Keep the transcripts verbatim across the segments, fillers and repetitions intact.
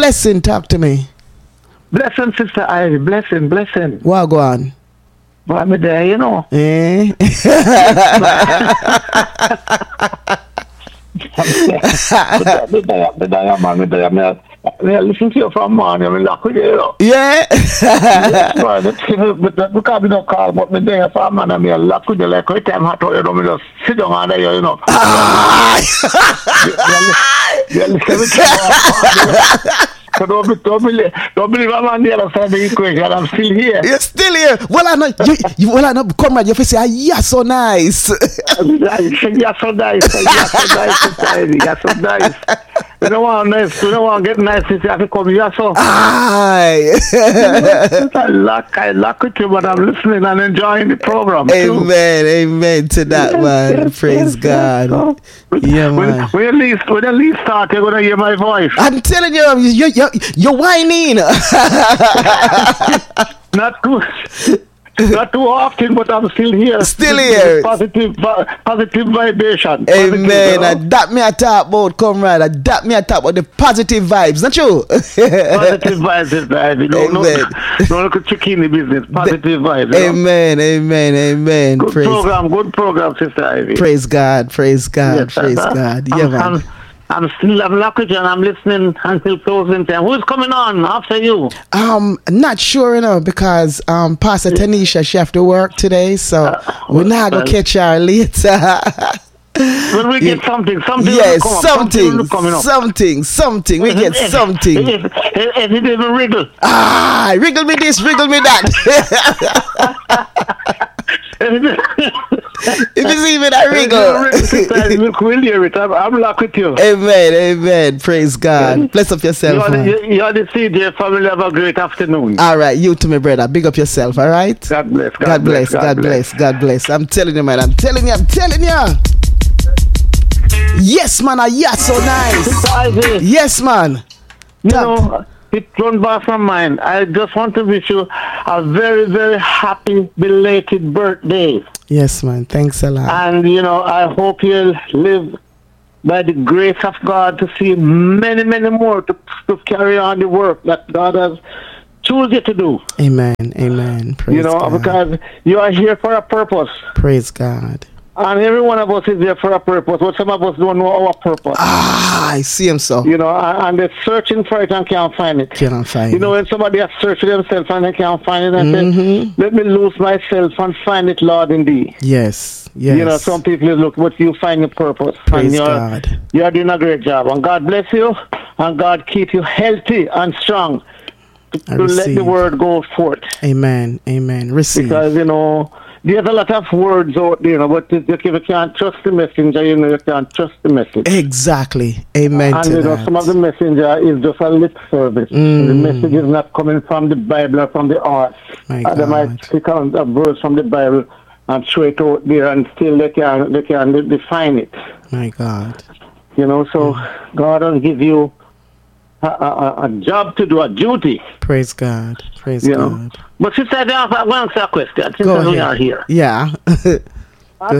Blessing, talk to me. Blessing, Sister Ivy. Blessing, blessing. What go on? But I'm there, you know. Eh? I listen to you from morning. I'm lock with you. Yeah. But because we don't call, but me there from man, I'm lock with you. Like every time I told you, don't just sit down on there, you know. You listen. So don't, be, don't, believe, don't believe I'm on the other side of the equation. I'm still here. You're still here. Well, I know. You, you, well, I know. Comrade, you say, ah, you're so nice. You're so nice. You're so nice. You're so nice. You don't want nice. You don't want to get nice. You have to come here. So. Aye. I luck. I luck with you, but I'm listening and enjoying the program. Amen. Too. Amen to that, yes, man. Yes, Praise yes, God. Yes, so, yeah, when, man. When you least, when you least start, you're gonna hear my voice. I'm telling you, you, you, you're whining. Not too, not too often, but I'm still here. Still here. Positive, positive vibration. Amen. Positive, I that me a talk about, comrade. I that me a talk about the positive vibes, not you? Positive vibes, baby. No, no, no, look tricky in the business. Positive vibes. Amen. Know? Amen. Amen. Good praise program. Good program, Sister Ivy. Praise God. Praise God. Yes, praise uh, God. Yeah, I'm, man. I'm, I'm still I'm lucky and I'm listening until closing time. Who's coming on after you? Um, not sure, you know, because um, Pastor Tanisha she have to work today, so uh, we're not gonna catch her later. When we get yeah. something, something, yes, come something, up, something, something, something. We get something. If it even wriggle, ah, wriggle me this, wriggle me that. If it's even a wriggle, look, we'll hear it. I'm, I'm locked with you. Amen, amen. Praise God. Yeah. Bless up yourself. You're the, you're the C J family. Have a great afternoon. All right, you too, my brother. Big up yourself. All right. God bless. God, God bless. bless. God bless. God bless. I'm telling you, man. I'm telling you. I'm telling you. Yes, man. I yeah, so nice. Yes, man. You know, it run by from mine. I just want to wish you a very, very happy belated birthday. Yes, man. Thanks a lot. And, you know, I hope you'll live by the grace of God to see many, many more to, to carry on the work that God has chosen you to do. Amen. Amen. Praise you know, God. because you are here for a purpose. Praise God. And every one of us is there for a purpose, but some of us don't know our purpose. Ah, I see him so. You know, and they're searching for it and can't find it. Can't find it. You know, when somebody has searched for themselves and they can't find it, and mm-hmm. say, let me lose myself and find it, Lord, in thee. Yes, yes. You know, some people look, but you find your purpose. Praise and you're, God. You're doing a great job. And God bless you, and God keep you healthy and strong to, to let the word go forth. Amen, amen. Receive. Because, you know, there's a lot of words out there, you know, but if you can't trust the messenger, you know, you can't trust the message. Exactly. Amen and, to you know, that. some of the messenger is just a lip service. Mm. The message is not coming from the Bible or from the art. My and they might pick out a verse from the Bible and throw it out there, and still they can, they can define it. My God. You know, so mm. God will give you a, a, a job to do, a duty. Praise God. Praise you God. Know? But since I don't have one answer question, since Go we ahead. are here. Yeah. Go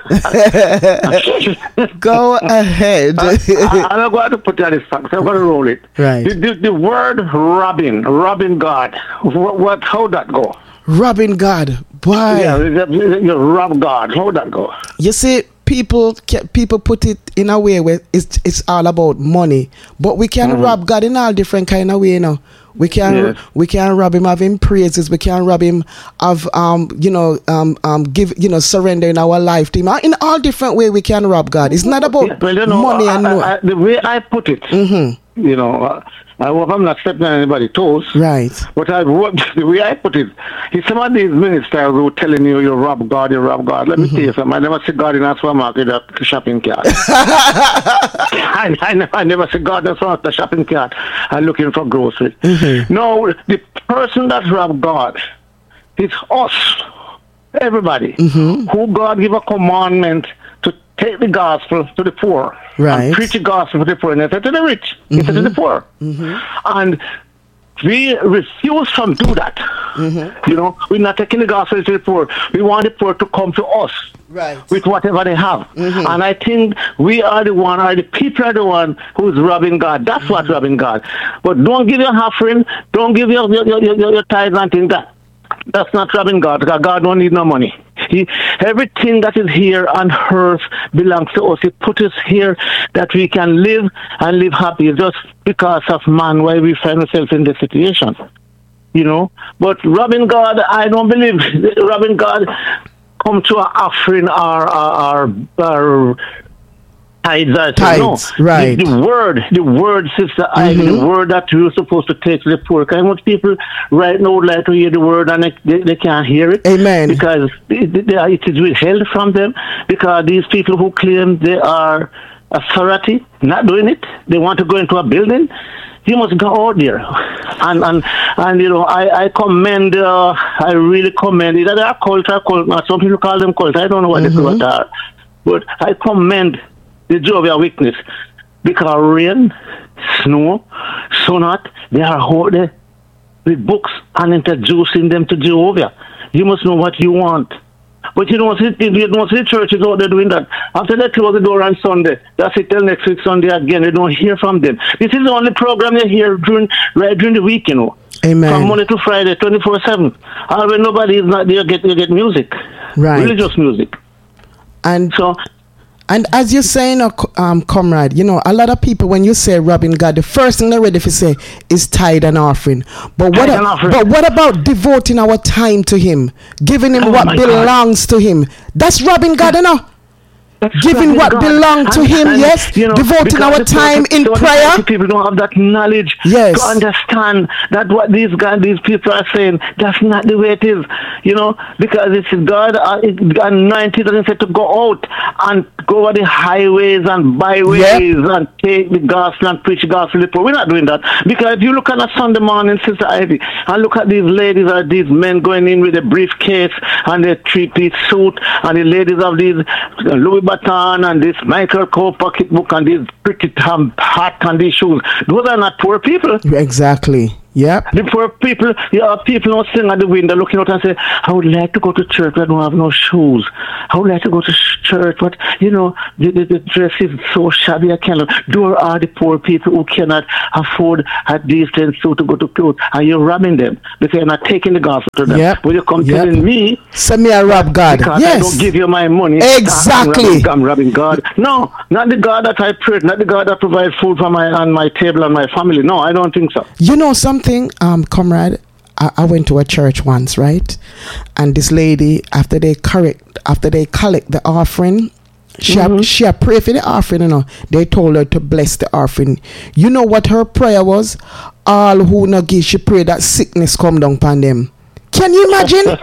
ahead. Go ahead. I, I, I'm going to put that in fact. I'm going to roll it. Right. The, the, the word robbing, robbing God. What, what? How that go? Robbing God. Why? Yeah, you rob God. How that go? You see, people people put it in a way where it's it's all about money, but we can mm-hmm. rob God in all different kind of way, you know. We can yes. we can rob him of him praises. We can rob him of um you know um um give you know surrendering our life to him in all different way. We can rob God. It's not about yeah, well, you know, money I, and no. I, I, the way I put it, mm-hmm. you know. Uh, I hope I'm not stepping on anybody's toes. Right. But I, what, the way I put it, if some of these ministers who are telling you you rob God, you rob God, let me mm-hmm. tell you something. I never see God in a supermarket at the shopping cart. I, I, never, I never see God in front of the shopping cart and looking for groceries. Mm-hmm. No, the person that rob God is us, everybody, mm-hmm. who God give a commandment to take the gospel to the poor. Right. And preach the gospel to the poor. And they said to the rich. He mm-hmm. said to the poor. Mm-hmm. And we refuse from do that. Mm-hmm. You know, we're not taking the gospel to the poor. We want the poor to come to us. Right. With whatever they have. Mm-hmm. And I think we are the one, or the people are the one who's robbing God. That's mm-hmm. what robbing God. But don't give your offering, don't give your your, your, your, your tithes and things. That, that's not robbing God, because God don't need no money. He, everything that is here on earth belongs to us. He put us here that we can live and live happy, just because of man, why we find ourselves in this situation. You know? But robbing God, I don't believe robbing God come to our offering our our our tithes. Tithes, no. Right. The, the word, the word, Sister mm-hmm. Ivy, the word that you're supposed to take to the poor. Because most people right now would like to hear the word and they, they, they can't hear it. Amen. Because it, it is withheld from them. Because these people who claim they are authority, not doing it, they want to go into a building. You must go out there, and and and you know I I commend uh, I really commend it. They are cult, are cult. Some people call them cult. I don't know what mm-hmm. they are, but I commend the Jehovah's Witness, because rain, snow, sun hot, they are out there with books and introducing them to Jehovah. You must know what you want. But you don't see, you don't see churches out there doing that. After they close the door on Sunday, that's it till next week Sunday again. You don't hear from them. This is the only program you hear during right during the week, you know. Amen. From Monday to Friday, twenty-four seven. And when nobody is not there, you get, you get music. Right. Religious music. And so... And as you're saying, um, comrade, you know, a lot of people, when you say robbing God, the first thing they're ready to say is tithe and offering. But what, a, offering. But what about devoting our time to Him, giving Him oh what belongs God. to Him? That's robbing God, you know. That's giving what belongs to Him, and, yes. You know, devoting our time in prayer. People don't have that knowledge yes. to understand that what these guys, these people are saying, that's not the way it is. You know, because it's God uh, anointed and said to go out and go over the highways and byways yep. and take the gospel and preach the gospel to the poor. We're not doing that. Because if you look at a Sunday morning, Sister Ivy, and look at these ladies or these men going in with a briefcase and a three-piece suit, and the ladies of these uh, Louis Vuitton and this Michael Kors pocketbook and these pretty hat and these shoes, those are not poor people. Exactly. Yeah. The poor people, yeah, people don't sitting at the window looking out and say, I would like to go to church, but I don't have no shoes. I would like to go to church, but, you know, the, the, the dress is so shabby, I cannot. There are the poor people who cannot afford a decent suit to go to clothes, and you're robbing them because you're not taking the gospel to them. Yep. When you come yep. telling me, send me a rob God. Because yes. I don't give you my money. Exactly. I'm robbing, I'm robbing God. No, not the God that I pray, not the God that provides food for my on my table and my family. No, I don't think so. You know something, um, comrade? I, I went to a church once, right? And this lady, after they correct, after they collect the offering, she mm-hmm. a, she a pray for the offering, you know. They told her to bless the offering. You know what her prayer was? All who no give, she prayed that sickness come down upon them. Can you imagine?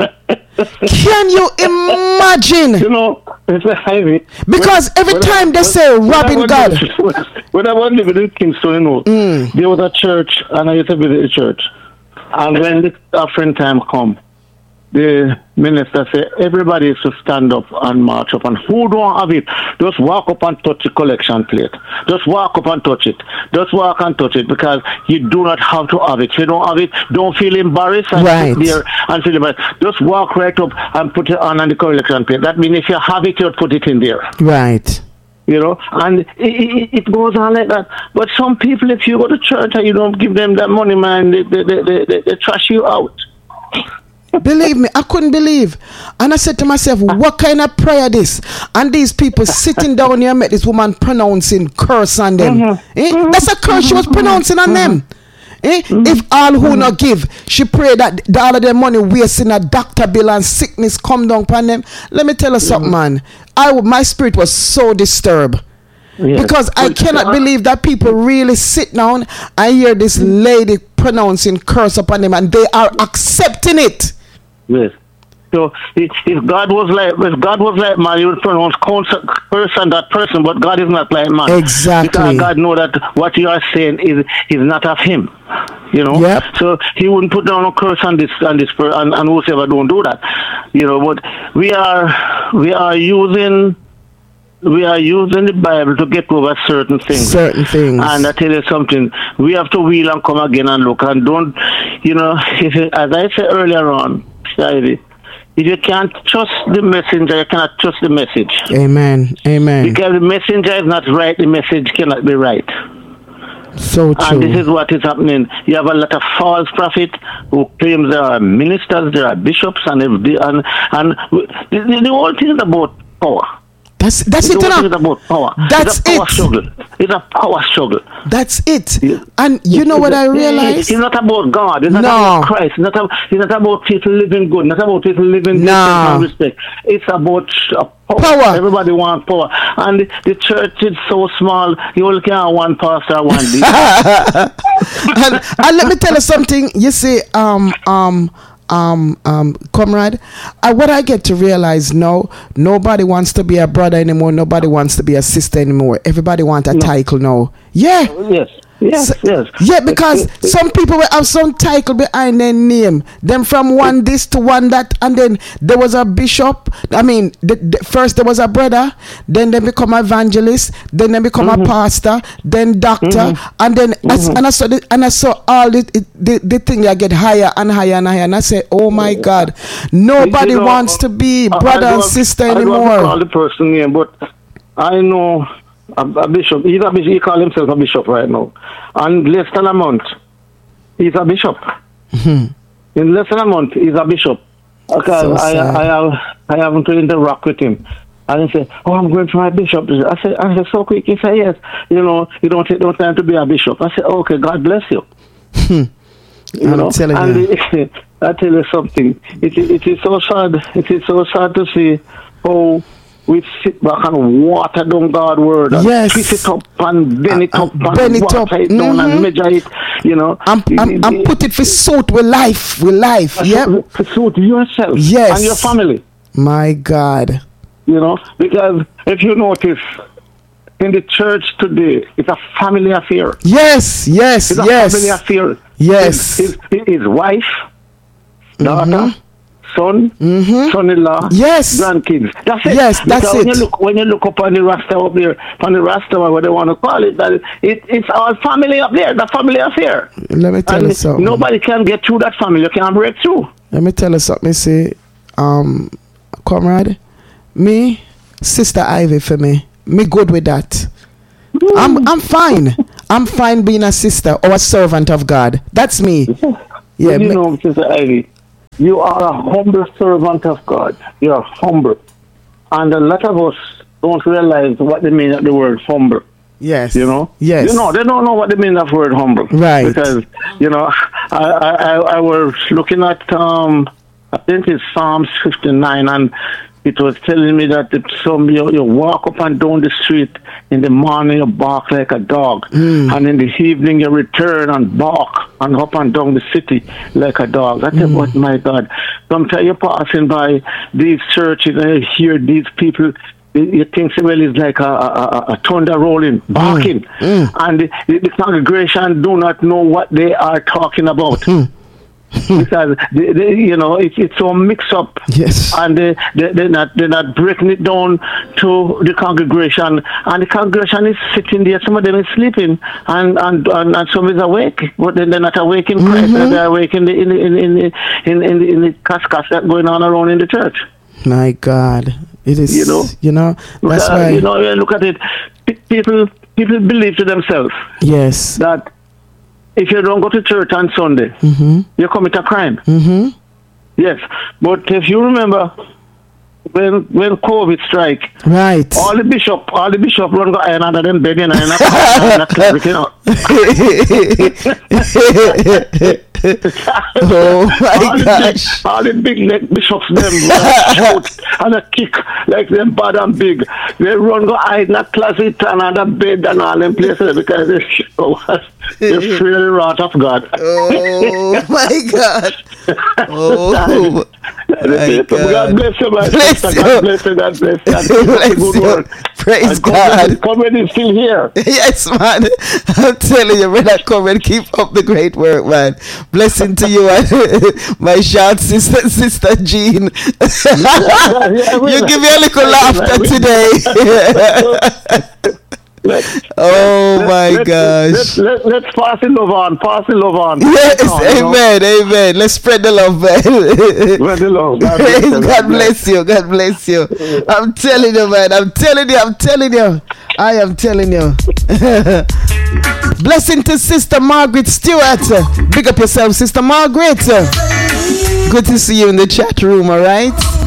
Can you imagine? You know, it's a highway. Because when, every when time I, they say robbing God. When I was living in Kingston, you know, mm. there was a church, and I used to visit the church. And when the offering time come, the minister said, everybody is to stand up and march up. And who don't have it, just walk up and touch the collection plate. Just walk up and touch it. Just walk and touch it, because you do not have to have it. If you don't have it, don't feel embarrassed and right. sit there and feel embarrassed. Just walk right up and put it on, on the collection plate. That means if you have it, you'll put it in there. Right. You know, and it, it, it goes on like that. But some people, if you go to church and you don't give them that money, man, they, they, they, they, they, they trash you out. Believe me, I couldn't believe. And I said to myself, what kind of prayer this? And these people sitting down here met this woman pronouncing curse on them. Mm-hmm. Eh? Mm-hmm. That's a curse she was pronouncing on mm-hmm. them. Eh? Mm-hmm. If all who mm-hmm. not give, she pray that the, all of their money wasting a doctor bill and sickness come down upon them. Let me tell you mm-hmm. something, man. I, my spirit was so disturbed. Yes. Because I cannot believe that people really sit down and hear this lady pronouncing curse upon them and they are accepting it. Yes. So if, if God was like if God was like man, he would pronounce curse on that person, but God is not like man. Exactly. Because God knows that what you are saying is is not of Him. You know. Yep. So He wouldn't put down a curse on this on this person and, and whoever don't do that. You know, but we are we are using we are using the Bible to get over certain things. Certain things. And I tell you something, we have to wheel and come again and look. And don't, you know, if it, as I said earlier on, Ivy, if you can't trust the messenger, you cannot trust the message. Amen. Amen. Because the messenger is not right, the message cannot be right. So true. And this is what is happening. You have a lot of false prophets who claim there are ministers, there are bishops, and and, and the, the whole thing is about power. That's that's the it. Whole thing is about power. That's it's a power it. Struggle. It's a power struggle. That's it. Yeah. And you know what I realized? It's not about God. It's not no. about Christ. It's not, about, it's not about people living good. Not about people living no. and respect. It's about uh, power. power. Everybody wants power. And the, the church is so small, you only can have one pastor, one leader. and, and let me tell you something. You see, um, um, um, um, comrade, uh, what I get to realize now, nobody wants to be a brother anymore. Nobody wants to be a sister anymore. Everybody wants a no. title now. Yeah. Yes. Yes, so, yes. Yeah, because some people will have some title behind their name. Then from one this to one that, and then there was a bishop. I mean, the, the, first there was a brother, then they become evangelist, then they become mm-hmm. a pastor, then doctor, mm-hmm. and then mm-hmm. as, and I saw the, and I saw all the it, the, the thing that get higher and higher and higher, and I said, oh my God, nobody you know, wants to be brother and sister I anymore. I don't call the person name, but I know. A, a bishop, he's a bishop, he calls himself a bishop right now. And less than a month, he's a bishop. Mm-hmm. In less than a month, he's a bishop. Okay, so I, I, I have I haven't to interact with him. And he said, oh, I'm going for my bishop. I said, I said, so quick. He said, yes. You know, you don't take no time to be a bishop. I said, okay, God bless you. you I'm know? telling and you. It, I tell you something. It, it is so sad. It is so sad to see how we sit back and water down God's word and yes. twist it up and bend it uh, up and bend it water up. it down mm-hmm. and measure it, you know. And, and, and put it for suit with life, with life, yeah. For suit yourself yes. and your family. My God. You know, because if you notice, in the church today, it's a family affair. Yes, yes, it's yes. It's a family affair. Yes. His, his, his wife, daughter, mm-hmm. son, mm-hmm. son-in-law, yes, grandkids. That's it. Yes, that's because it. When you look, when you look up on the Rasta up there, on the Rasta, what they want to call it, that it, it's all family up there. The family affair. Let me tell and you something. Nobody can get through that family. You can't break through. Let me tell you something. See, um, comrade, me, Sister Ivy for me, me good with that. Mm. I'm I'm fine. I'm fine being a sister or a servant of God. That's me. Yeah, you me, know, Sister Ivy. You are a humble servant of God. You are humble. And a lot of us don't realize what they mean of the word humble. Yes. You know? Yes. You know, they don't know what they mean of the word humble. Right. Because, you know, I, I, I was looking at, um, I think it's Psalms fifty-nine, and it was telling me that if some you, you walk up and down the street in the morning, you bark like a dog, mm. and in the evening you return and bark and up and down the city like a dog. I said, "What, my God?" Sometimes you're passing by these churches and you hear these people. You think, well, it's like a, a, a thunder rolling, barking, mm. Mm. and the, the congregation do not know what they are talking about. Mm. Because they, they, you know it, it's so mixed up, yes, and they, they they're not they're not breaking it down to the congregation, and the congregation is sitting there. Some of them is sleeping, and and, and, and some is awake, but then they're not awake in Christ. Mm-hmm. They're awake in the in the, in the, in the, in, in the, in the cascas that's going on around in the church. My God, it is. You know, you know that's uh, why you know. Look at it. People people believe to themselves. Yes. That. If you don't go to church on Sunday, mm-hmm. you commit a crime. Mm-hmm. Yes, but if you remember when when COVID strike, right? All the bishop, all the bishop run go iron under them bed and not you know. Oh my all gosh! The big, all the big neck bishops them shout and a kick like them bad and big. They run go hide in a closet and under bed and all them places because they show they feel the wrath of God. Oh my God! Oh my God. God bless you, my bless sister. you. God bless you. God bless you. God bless you. Bless Good you. work. Praise and God. Comrade is still here. Yes, man. I'm telling you, brother, come and keep up the great work, man. Blessing to you and my short sister, Sister Jean. You give me a little laughter today. Let, oh let, my let, gosh. Let, let, let, let's pass the love on. Pass the love on. Yes, on, amen, you know? Amen. Let's spread the love, man. Spread the love. God, bless, God, God bless you. God bless you. I'm telling you, man. I'm telling you. I'm telling you. I am telling you. Blessing to Sister Margaret Stewart. Big up yourself, Sister Margaret. Good to see you in the chat room, all right?